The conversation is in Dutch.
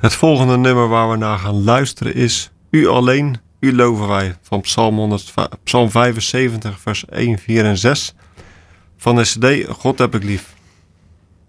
Het volgende nummer waar we naar gaan luisteren is U alleen, U loven wij van Psalm 75 vers 1, 4 en 6 van de cd God heb ik lief.